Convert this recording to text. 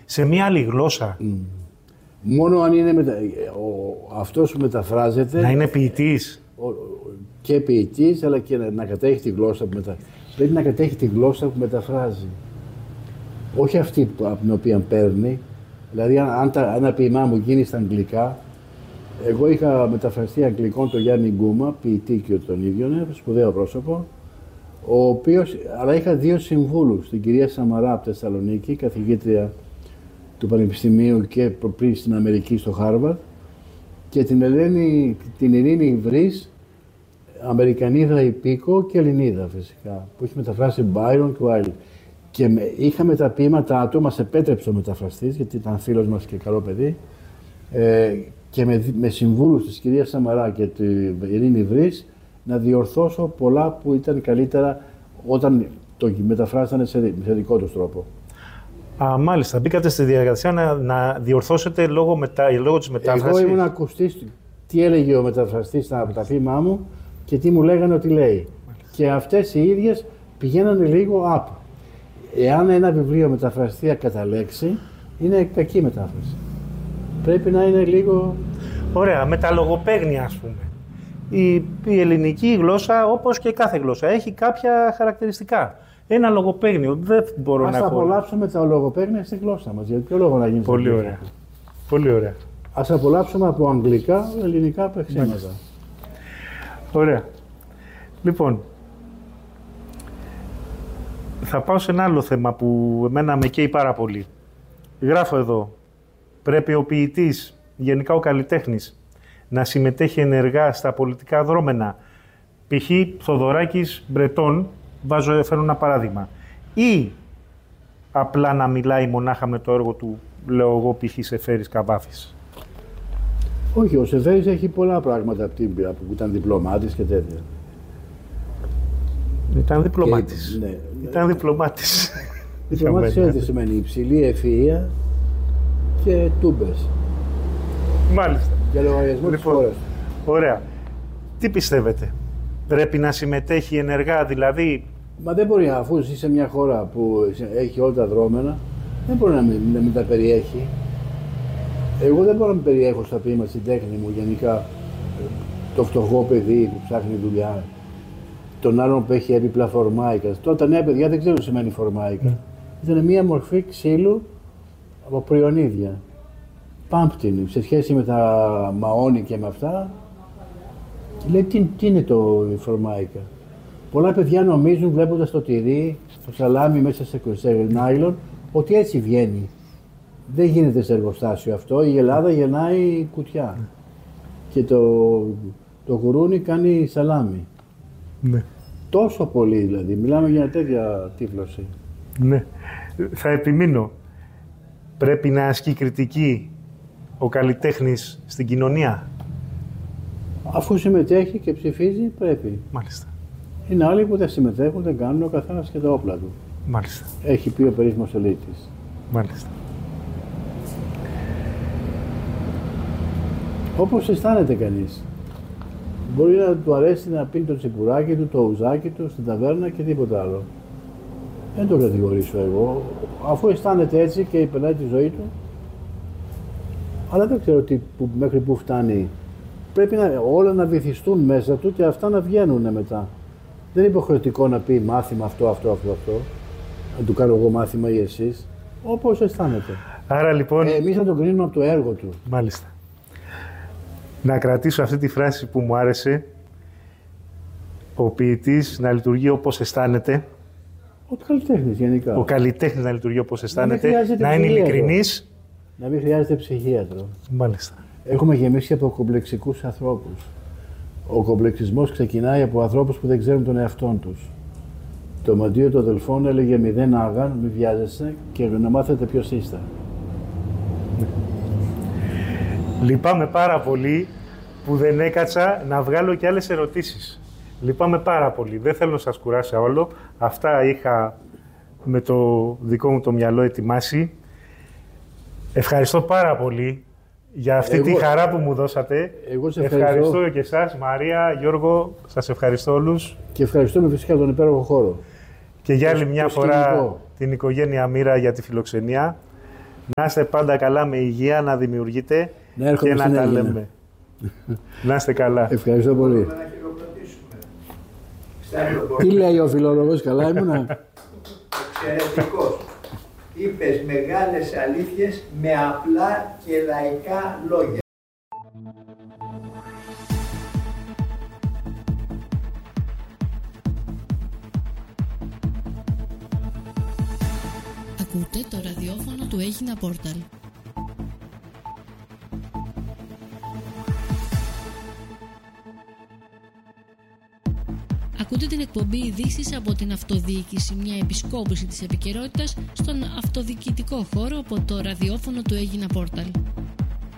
Σε μία άλλη γλώσσα. Μόνο αν είναι αυτός που μεταφράζεται. Να είναι ποιητής. Και ποιητής, αλλά και να κατέχει τη γλώσσα που πρέπει να κατέχει τη γλώσσα που μεταφράζει. Όχι αυτή από την οποία παίρνει. Δηλαδή, αν ένα ποίημά μου γίνει στα αγγλικά, εγώ είχα μεταφραστεί αγγλικών τον Γιάννη Γκούμα, ποιητή και τον ίδιο, σπουδαίο πρόσωπο, αλλά είχα 2 συμβούλους, την κυρία Σαμαρά από Θεσσαλονίκη, καθηγήτρια του Πανεπιστημίου και πριν στην Αμερική στο Χάρβαρντ, και την Ειρήνη Βρύς, Αμερικανίδα υπήκο και Ελληνίδα φυσικά, που έχει μεταφράσει Μπάιρον και Βάιλ. Και είχαμε τα ποίηματά του, μας επέτρεψε ο μεταφραστής, γιατί ήταν φίλος μας και καλό παιδί, και με συμβούλους της κυρίας Σαμαρά και τη Ειρήνη Βρύς να διορθώσω πολλά που ήταν καλύτερα όταν το μεταφράσανε σε δικό τους τρόπο. Μάλιστα. Μπήκατε στη διαδικασία να διορθώσετε λόγω της μετάφρασης. Εγώ ήμουν ακουστής, τι έλεγε ο μεταφραστής από τα ποίημά μου και τι μου λέγανε ότι λέει. Και αυτές οι ίδιες πηγαίνανε λίγο up. Εάν ένα βιβλίο μεταφραστεί κατά λέξη, είναι κακή μετάφραση. Πρέπει να είναι λίγο... Ωραία, με τα λογοπαίγνια, ας πούμε. Η ελληνική γλώσσα, όπως και κάθε γλώσσα, έχει κάποια χαρακτηριστικά. Ένα λογοπαίγνιο δεν μπορώ να έχω. Ας απολαύσουμε τα λογοπαίγνια στη γλώσσα μας. Για ποιο λόγο να γίνει. Πολύ ωραία. Πολύ ωραία. Ας απολαύσουμε από αγγλικά, ελληνικά παίξιματα. Ωραία. Λοιπόν, θα πάω σε ένα άλλο θέμα που εμένα με καίει πάρα πολύ. Γράφω εδώ. Πρέπει ο ποιητής, γενικά ο καλλιτέχνης, να συμμετέχει ενεργά στα πολιτικά δρόμενα. Π.χ. Θοδωράκης, Μπρετών, φέρνω ένα παράδειγμα. Ή απλά να μιλάει μονάχα με το έργο του, λέω εγώ, π.χ. Σεφέρης Καβάφης. Όχι, ο Σεφέρης έχει πολλά πράγματα που ήταν διπλωμάτης και τέτοια. Ήταν διπλωμάτης. Ναι. Ήταν διπλωμάτης. Διπλωμάτης έτσι σημαίνει υψηλή ευφυΐα και τούμπες. Μάλιστα. Για λογαριασμό της χώρας. Ωραία. Τι πιστεύετε, πρέπει να συμμετέχει ενεργά, δηλαδή? Μα δεν μπορεί, αφού ζει σε μια χώρα που έχει όλα τα δρόμενα, δεν μπορεί να μην τα περιέχει. Εγώ δεν μπορώ να περιέχω στα ποίηματα στην τέχνη μου γενικά το φτωχό παιδί που ψάχνει δουλειά, τον άλλον που έχει έπιπλα φορμάικα. Τώρα τα νέα παιδιά δεν ξέρουν τι σημαίνει φορμάικα. Ήταν μια μορφή ξύλου από προϊονίδια. Πάμπτινη, σε σχέση με τα μαόνι και με αυτά. Λέει τι είναι το φορμάικα. Πολλά παιδιά νομίζουν βλέποντας το τυρί, το σαλάμι μέσα σε νάιλον, ότι έτσι βγαίνει. Δεν γίνεται σε εργοστάσιο αυτό. Η Ελλάδα γεννάει κουτιά. Και το γουρούνι κάνει σαλάμι. Ναι. Τόσο πολύ δηλαδή. Μιλάμε για τέτοια τύφλωση. Ναι. Θα επιμείνω. Πρέπει να ασκεί κριτική ο καλλιτέχνης στην κοινωνία. Αφού συμμετέχει και ψηφίζει, πρέπει. Μάλιστα. Είναι άλλοι που δεν συμμετέχουν, δεν κάνουν, ο καθένας και τα όπλα του. Μάλιστα. Έχει πει ο περίφημος Ελίτης. Μάλιστα. Όπως αισθάνεται κανείς. Μπορεί να του αρέσει να πίνει το τσιπουράκι του, το ουζάκι του στην ταβέρνα και τίποτα άλλο. Δεν το κατηγορήσω εγώ. Αφού αισθάνεται έτσι και περνάει τη ζωή του, αλλά δεν ξέρω μέχρι πού φτάνει. Πρέπει όλα να βυθιστούν μέσα του και αυτά να βγαίνουν μετά. Δεν είναι υποχρεωτικό να πει μάθημα αυτό. Να του κάνω εγώ μάθημα ή εσείς. Όπως αισθάνεται. Άρα λοιπόν... Εμείς θα τον κρίνουμε από το έργο του. Μάλιστα. Να κρατήσω αυτή τη φράση που μου άρεσε. Ο ποιητής να λειτουργεί όπως αισθάνεται. Ο καλλιτέχνης γενικά. Ο καλλιτέχνης να λειτουργεί όπως αισθάνεται. Να είναι ειλικρινής. Να μην χρειάζεται ψυχίατρο. Μάλιστα. Έχουμε γεμίσει από κομπλεξικούς ανθρώπους. Ο κομπλεξισμός ξεκινάει από ανθρώπους που δεν ξέρουν τον εαυτόν τους. Το μαντίο των Δελφών έλεγε «Μηδέν άγαν, μη βιάζεσαι και να μάθετε ποιος είστε». Λυπάμαι πάρα πολύ που δεν έκατσα να βγάλω και άλλες ερωτήσεις. Λυπάμαι πάρα πολύ. Δεν θέλω να σας κουράσω όλο. Αυτά είχα με το δικό μου το μυαλό ετοιμάσει. Ευχαριστώ πάρα πολύ για αυτή τη χαρά που μου δώσατε. Εγώ σε ευχαριστώ και εσάς, Μαρία, Γιώργο, σας ευχαριστώ όλους. Και ευχαριστούμε φυσικά τον υπέροχο χώρο. Και για άλλη μια φορά την οικογένεια Μοίρα για τη φιλοξενία. Να είστε πάντα καλά, με υγεία, να δημιουργείτε και να τα λέμε. Να είστε καλά. Ευχαριστώ πολύ. Τι λέει ο φιλόλογος, καλά ήμουνα? Εξαιρετικός. Είπες μεγάλες αλήθειες με απλά και λαϊκά λόγια. Ακούτε το ραδιόφωνο του Έγινα Πόρταλ. Ακούτε την εκπομπή ειδήσεις από την αυτοδιοίκηση, μια επισκόπηση της επικαιρότητας στον αυτοδιοικητικό χώρο από το ραδιόφωνο του Έγινα Πόρταλ.